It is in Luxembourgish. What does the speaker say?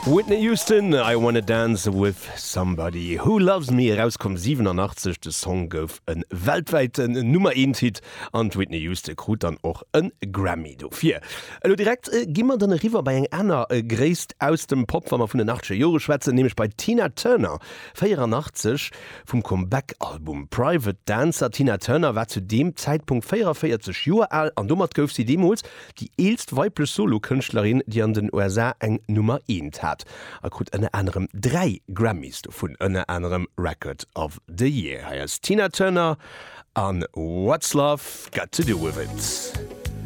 Whitney Houston, I Wanna Dance with Somebody Who Loves Me, herauskom 87, de Song gouf en weltweiten Nummer 1-Hit an Whitney Houston krut dann och en Grammy dofir. Also direkt gimmer den River bei eng Anna gräst aus dem Popfarmer vun den 80er Jahre schwätze, nämlich bei Tina Turner, 84 vom Comeback-Album Private Dancer. Tina Turner war zu dem Zeitpunkt 44 Jahre alt, an dummert gouf sie demos die eelst weible Solo-Künstlerin, die an den USA eng Nummer 1 hat. Krut ënne anderem 3 Grammys vun ënne anderem Record of the Year. Heiers Tina Turner an What's Love Got to Do With It.